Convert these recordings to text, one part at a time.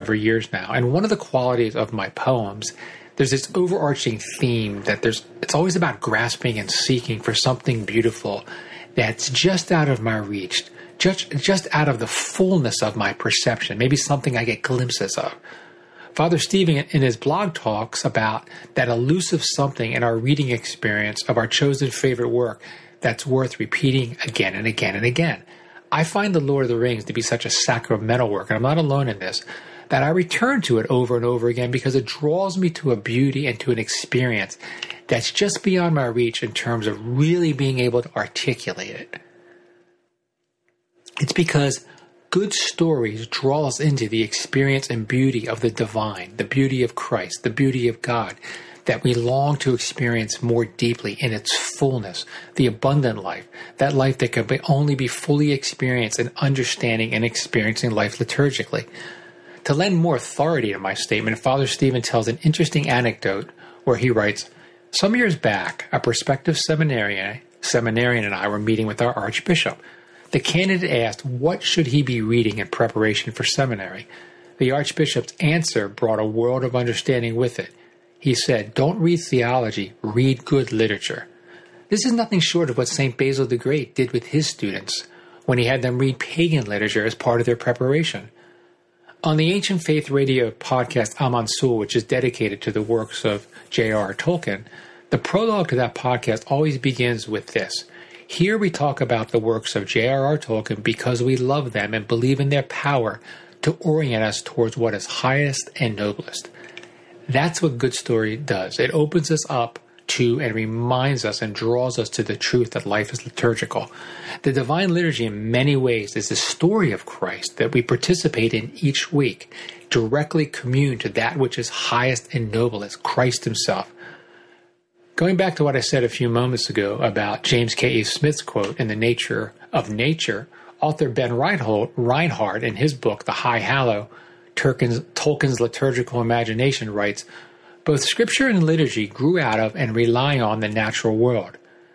for years now. And one of the qualities of my poems, there's this overarching theme that it's always about grasping and seeking for something beautiful that's just out of my reach, just out of the fullness of my perception, maybe something I get glimpses of. Father Stephen in his blog talks about that elusive something in our reading experience of our chosen favorite work that's worth repeating again and again and again. I find The Lord of the Rings to be such a sacramental work, and I'm not alone in this, that I return to it over and over again because it draws me to a beauty and to an experience that's just beyond my reach in terms of really being able to articulate it. It's because good stories draw us into the experience and beauty of the divine, the beauty of Christ, the beauty of God, that we long to experience more deeply in its fullness, the abundant life, that life that can only be fully experienced in understanding and experiencing life liturgically. To lend more authority to my statement, Father Stephen tells an interesting anecdote where he writes, "Some years back, a prospective seminarian and I were meeting with our Archbishop. The candidate asked what should he be reading in preparation for seminary. The Archbishop's answer brought a world of understanding with it. He said, 'Don't read theology, read good literature.' This is nothing short of what St. Basil the Great did with his students when he had them read pagan literature as part of their preparation." On the Ancient Faith Radio podcast Amansul, which is dedicated to the works of J.R.R. Tolkien, the prologue to that podcast always begins with this. Here we talk about the works of J.R.R. Tolkien because we love them and believe in their power to orient us towards what is highest and noblest. That's what good story does. It opens us up to and reminds us and draws us to the truth that life is liturgical. The Divine Liturgy in many ways is the story of Christ that we participate in each week, directly commune to that which is highest and noblest, Christ himself. Going back to what I said a few moments ago about James K. A. Smith's quote in The Nature of Nature, author Ben Reinhardt in his book, The High Hallow, Tolkien's Liturgical Imagination, writes, "Both Scripture and liturgy grew out of and rely on the natural world.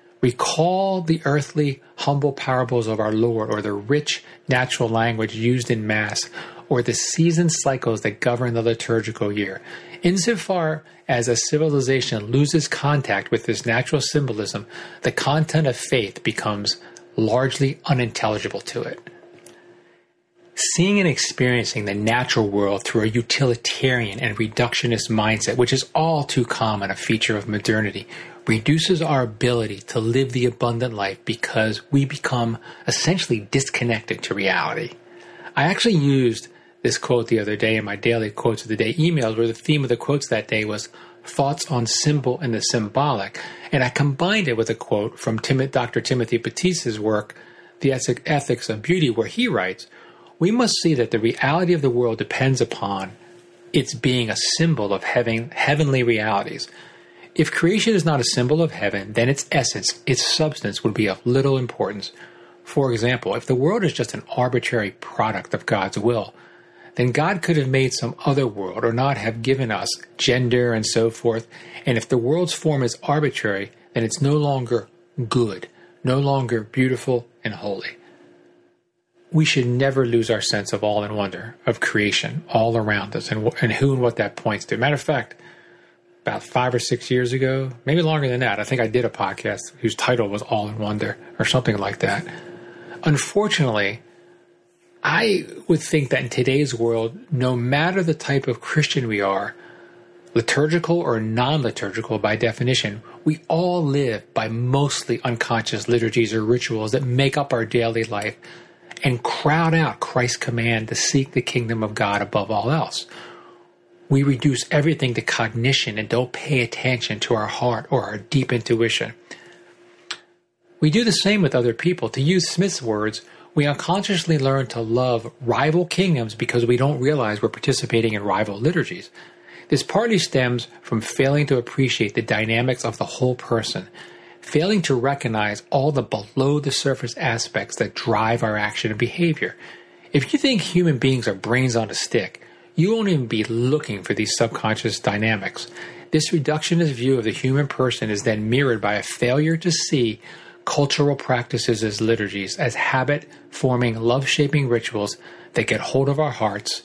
Recall the earthly, humble parables of our Lord, or the rich natural language used in Mass, or the season cycles that govern the liturgical year. Insofar as a civilization loses contact with this natural symbolism, the content of faith becomes largely unintelligible to it." Seeing and experiencing the natural world through a utilitarian and reductionist mindset, which is all too common a feature of modernity, reduces our ability to live the abundant life because we become essentially disconnected to reality. I actually used this quote the other day in my daily quotes of the day emails, where the theme of the quotes that day was thoughts on symbol and the symbolic, and I combined it with a quote from Dr. Timothy Batisse's work, The Ethics of Beauty, where he writes, "We must see that the reality of the world depends upon its being a symbol of heavenly realities. If creation is not a symbol of heaven, then its essence, its substance, would be of little importance. For example, if the world is just an arbitrary product of God's will, then God could have made some other world or not have given us gender and so forth. And if the world's form is arbitrary, then it's no longer good, no longer beautiful and holy." We should never lose our sense of awe and wonder of creation all around us and who and what that points to. Matter of fact, about 5 or 6 years ago, maybe longer than that, I think I did a podcast whose title was Awe and Wonder or something like that. Unfortunately, I would think that in today's world, no matter the type of Christian we are, liturgical or non-liturgical by definition, we all live by mostly unconscious liturgies or rituals that make up our daily life and crowd out Christ's command to seek the kingdom of God above all else. We reduce everything to cognition and don't pay attention to our heart or our deep intuition. We do the same with other people. To use Smith's words, we unconsciously learn to love rival kingdoms because we don't realize we're participating in rival liturgies. This partly stems from failing to appreciate the dynamics of the whole person, failing to recognize all the below-the-surface aspects that drive our action and behavior. If you think human beings are brains on a stick, you won't even be looking for these subconscious dynamics. This reductionist view of the human person is then mirrored by a failure to see cultural practices as liturgies, as habit-forming, love-shaping rituals that get hold of our hearts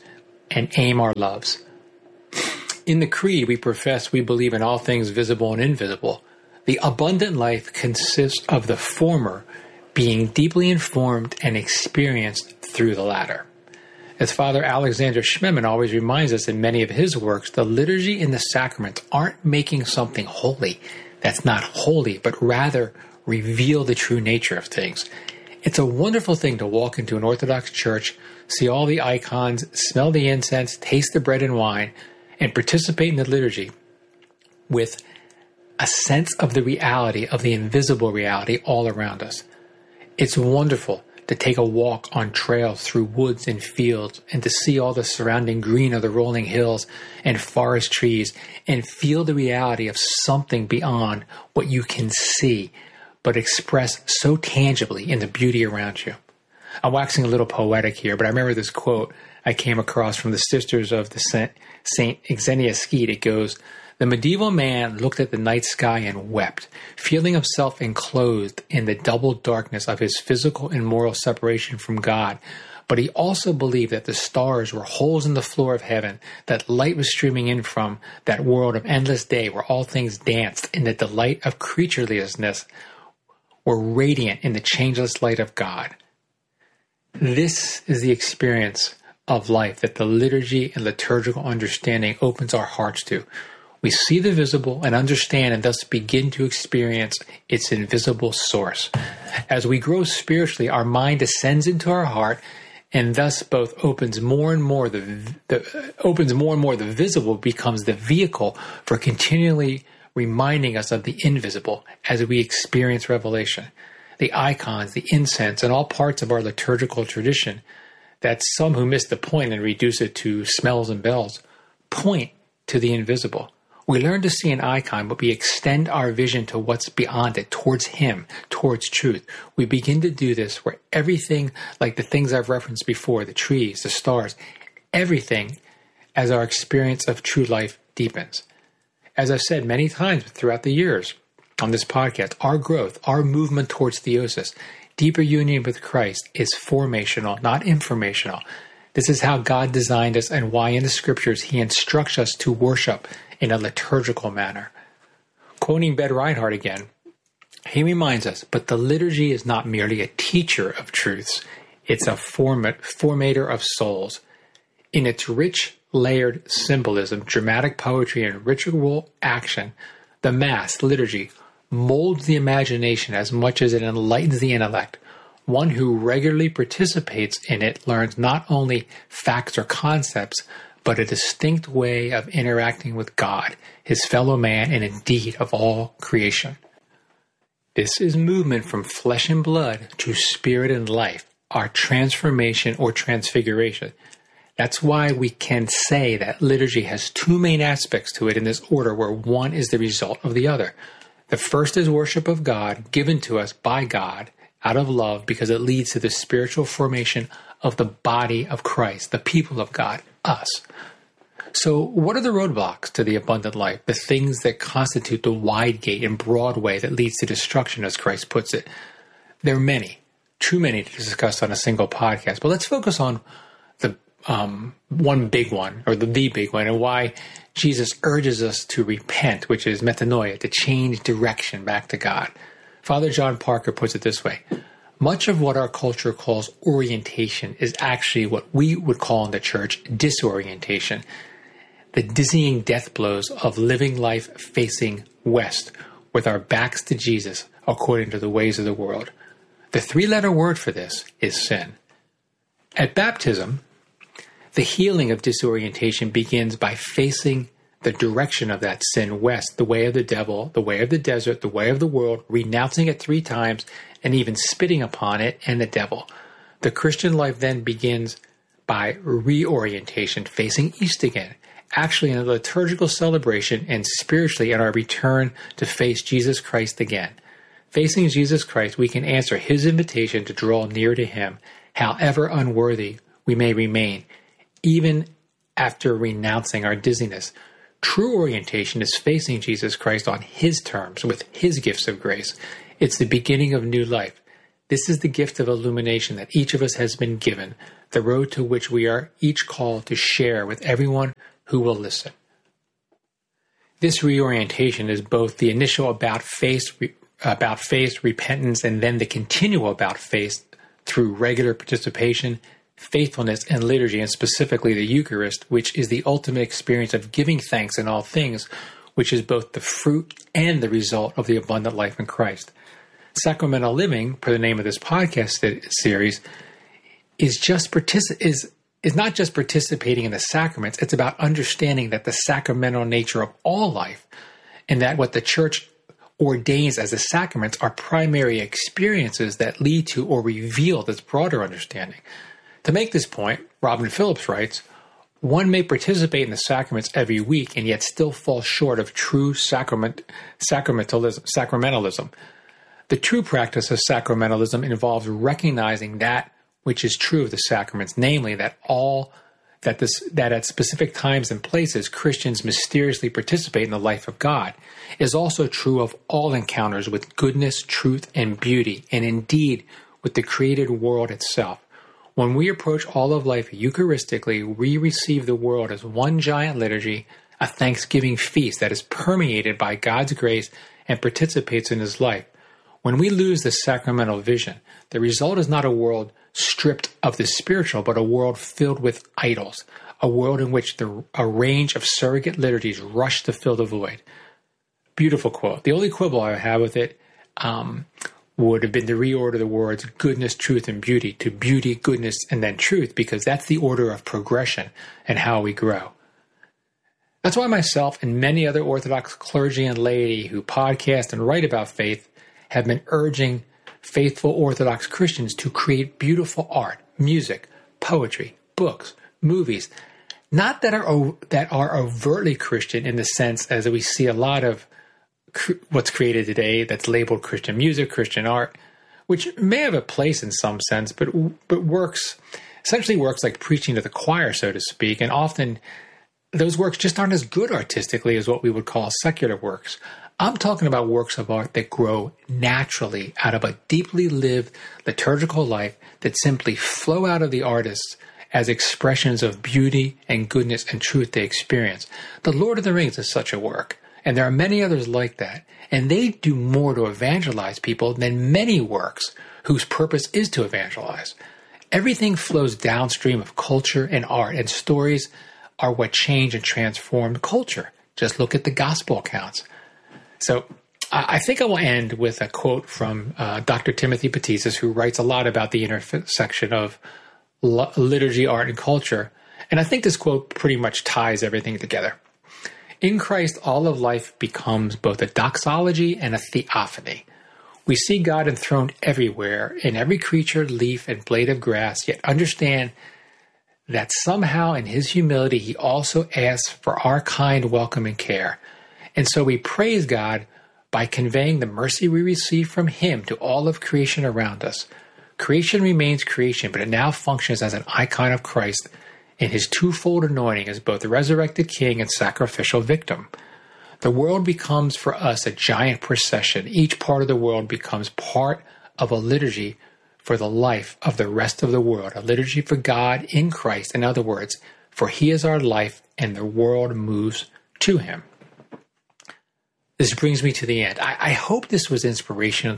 and aim our loves. In the Creed, we profess we believe in all things visible and invisible. The abundant life consists of the former being deeply informed and experienced through the latter. As Father Alexander Schmemann always reminds us in many of his works, the liturgy and the sacraments aren't making something holy that's not holy, but rather reveal the true nature of things. It's a wonderful thing to walk into an Orthodox church, see all the icons, smell the incense, taste the bread and wine, and participate in the liturgy with a sense of the reality, of the invisible reality all around us. It's wonderful to take a walk on trails through woods and fields and to see all the surrounding green of the rolling hills and forest trees and feel the reality of something beyond what you can see, but expressed so tangibly in the beauty around you. I'm waxing a little poetic here, but I remember this quote I came across from the Sisters of the Saint Xenia Skeet. It goes, "The medieval man looked at the night sky and wept, feeling himself enclosed in the double darkness of his physical and moral separation from God. But he also believed that the stars were holes in the floor of heaven, that light was streaming in from that world of endless day where all things danced in the delight of creaturelessness, were radiant in the changeless light of God." This is the experience of life that the liturgy and liturgical understanding opens our hearts to. We see the visible and understand and thus begin to experience its invisible source. As we grow spiritually, our mind ascends into our heart and thus both opens more and more the visible becomes the vehicle for continually reminding us of the invisible as we experience revelation. The icons, the incense, and all parts of our liturgical tradition that some who miss the point and reduce it to smells and bells point to the invisible. We learn to see an icon, but we extend our vision to what's beyond it, towards Him, towards truth. We begin to do this where everything, like the things I've referenced before, the trees, the stars, everything, as our experience of true life deepens. As I've said many times throughout the years on this podcast, our growth, our movement towards theosis, deeper union with Christ is formational, not informational. This is how God designed us and why in the Scriptures He instructs us to worship in a liturgical manner. Quoting Ben Reinhardt again, he reminds us, but the liturgy is not merely a teacher of truths, it's a formator of souls. In its rich, layered symbolism, dramatic poetry, and ritual action, the Mass, liturgy, molds the imagination as much as it enlightens the intellect. One who regularly participates in it learns not only facts or concepts, but a distinct way of interacting with God, his fellow man, and indeed of all creation. This is movement from flesh and blood to spirit and life, our transformation or transfiguration. That's why we can say that liturgy has two main aspects to it in this order, where one is the result of the other. The first is worship of God, given to us by God out of love, because it leads to the spiritual formation of the body of Christ, the people of God, us. So what are the roadblocks to the abundant life, the things that constitute the wide gate and broad way that leads to destruction, as Christ puts it? There are many, too many to discuss on a single podcast, but let's focus on the one big one, or the big one, and why Jesus urges us to repent, which is metanoia, to change direction back to God. Father John Parker puts it this way: much of what our culture calls orientation is actually what we would call in the church disorientation, the dizzying death blows of living life facing west with our backs to Jesus according to the ways of the world. The three-letter word for this is sin. At baptism, the healing of disorientation begins by facing the direction of that sin west, the way of the devil, the way of the desert, the way of the world, renouncing it 3 times, and even spitting upon it and the devil. The Christian life then begins by reorientation, facing east again, actually in a liturgical celebration and spiritually in our return to face Jesus Christ again. Facing Jesus Christ, we can answer His invitation to draw near to Him, however unworthy we may remain, even after renouncing our dizziness. True orientation is facing Jesus Christ on His terms, with His gifts of grace. It's the beginning of new life. This is the gift of illumination that each of us has been given the road to which we are each called to share with everyone who will listen. This reorientation is both the initial about faith, repentance, and then the continual about faith through regular participation, faithfulness, and liturgy, and specifically the Eucharist, which is the ultimate experience of giving thanks in all things, which is both the fruit and the result of the abundant life in Christ. Sacramental living, per the name of this podcast series, is not just participating in the sacraments. It's about understanding that the sacramental nature of all life, and that what the Church ordains as the sacraments are primary experiences that lead to or reveal this broader understanding. To make this point, Robin Phillips writes, one may participate in the sacraments every week and yet still fall short of true sacramentalism. The true practice of sacramentalism involves recognizing that which is true of the sacraments, namely that at specific times and places Christians mysteriously participate in the life of God, is also true of all encounters with goodness, truth, and beauty, and indeed with the created world itself. When we approach all of life Eucharistically, we receive the world as one giant liturgy, a thanksgiving feast that is permeated by God's grace and participates in His life. When we lose the sacramental vision, the result is not a world stripped of the spiritual, but a world filled with idols, a world in which a range of surrogate liturgies rush to fill the void. Beautiful quote. The only quibble I have with it would have been to reorder the words goodness, truth, and beauty to beauty, goodness, and then truth, because that's the order of progression and how we grow. That's why myself and many other Orthodox clergy and laity who podcast and write about faith have been urging faithful Orthodox Christians to create beautiful art, music, poetry, books, movies, not that are overtly Christian in the sense as we see a lot of what's created today that's labeled Christian music, Christian art, which may have a place in some sense, but essentially works like preaching to the choir, so to speak, and often those works just aren't as good artistically as what we would call secular works. I'm talking about works of art that grow naturally out of a deeply lived liturgical life that simply flow out of the artists as expressions of beauty and goodness and truth they experience. The Lord of the Rings is such a work. And there are many others like that. And they do more to evangelize people than many works whose purpose is to evangelize. Everything flows downstream of culture and art, and stories are what change and transform culture. Just look at the gospel accounts. So I think I will end with a quote from Dr. Timothy Baptiste, who writes a lot about the intersection of liturgy, art, and culture. And I think this quote pretty much ties everything together. In Christ, all of life becomes both a doxology and a theophany. We see God enthroned everywhere, in every creature, leaf, and blade of grass, yet understand that somehow in His humility He also asks for our kind welcome and care. And so we praise God by conveying the mercy we receive from Him to all of creation around us. Creation remains creation, but it now functions as an icon of Christ in His twofold anointing as both the resurrected King and sacrificial victim. The world becomes for us a giant procession. Each part of the world becomes part of a liturgy for the life of the rest of the world, a liturgy for God in Christ. In other words, for He is our life and the world moves to Him. This brings me to the end. I hope this was inspirational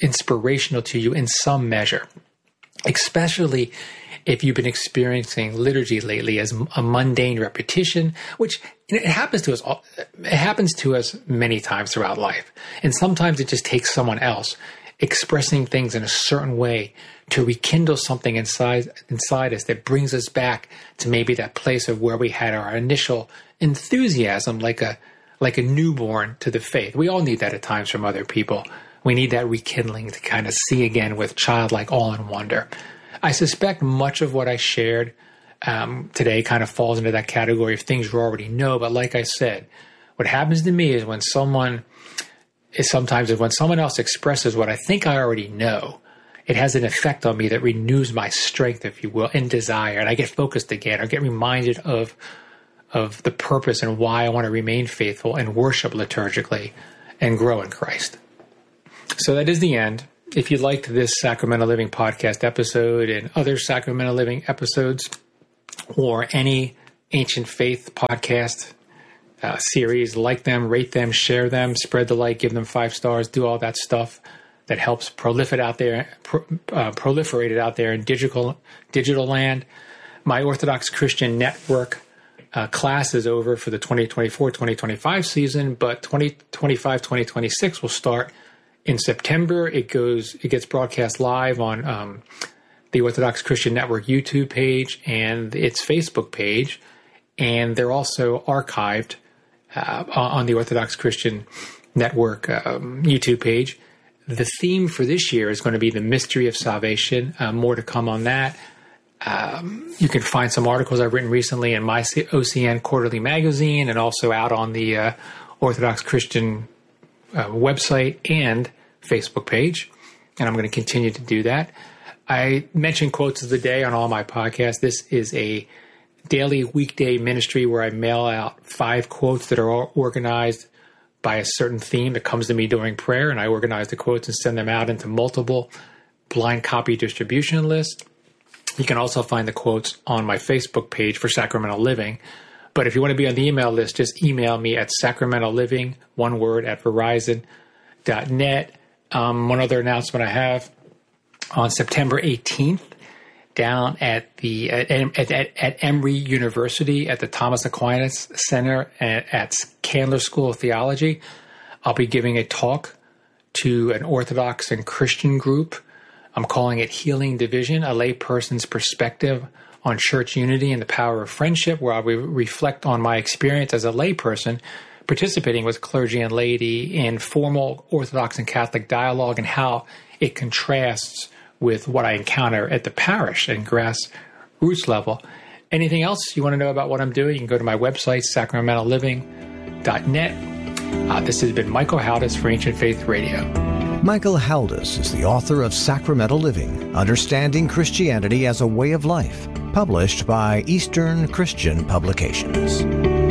to you in some measure, especially if you've been experiencing liturgy lately as a mundane repetition, which it happens to us. It happens to us many times throughout life, and sometimes it just takes someone else expressing things in a certain way to rekindle something inside us that brings us back to maybe that place of where we had our initial enthusiasm, like a newborn to the faith. We all need that at times from other people. We need that rekindling to kind of see again with childlike awe and wonder. I suspect much of what I shared today kind of falls into that category of things you already know. But like I said, what happens to me is when someone else expresses what I think I already know, it has an effect on me that renews my strength, if you will, and desire. And I get focused again, or get reminded of the purpose and why I want to remain faithful and worship liturgically and grow in Christ. So that is the end. if you liked this Sacramento Living podcast episode and other Sacramento Living episodes, or any Ancient Faith podcast series, like them, rate them, share them, spread the like, give them 5 stars, do all that stuff that helps proliferate it out there in digital land. My Orthodox Christian Network class is over for the 2024-2025 season, but 2025-2026 will start in September. It gets broadcast live on the Orthodox Christian Network YouTube page and its Facebook page, and they're also archived on the Orthodox Christian Network YouTube page. The theme for this year is going to be the mystery of salvation. More to come on that. You can find some articles I've written recently in my OCN Quarterly Magazine, and also out on the Orthodox Christian website and Facebook page, and I'm going to continue to do that. I mention quotes of the day on all my podcasts. This is a daily weekday ministry where I mail out 5 quotes that are all organized by a certain theme that comes to me during prayer, and I organize the quotes and send them out into multiple blind copy distribution lists. You can also find the quotes on my Facebook page for Sacramento Living. But if you want to be on the email list, just email me at sacramentoliving, one word, at verizon.net. One other announcement I have, on September 18th, down at the at Emory University at the Thomas Aquinas Center at Candler School of Theology, I'll be giving a talk to an Orthodox and Christian group. I'm calling it Healing Division, a layperson's perspective on church unity and the power of friendship, where I'll reflect on my experience as a layperson participating with clergy and laity in formal Orthodox and Catholic dialogue, and how it contrasts with what I encounter at the parish and grassroots level. Anything else you want to know about what I'm doing, you can go to my website, sacramentoliving.net. This has been Michael Haldis for Ancient Faith Radio. Michael Haldis is the author of Sacramento Living, Understanding Christianity as a Way of Life, published by Eastern Christian Publications.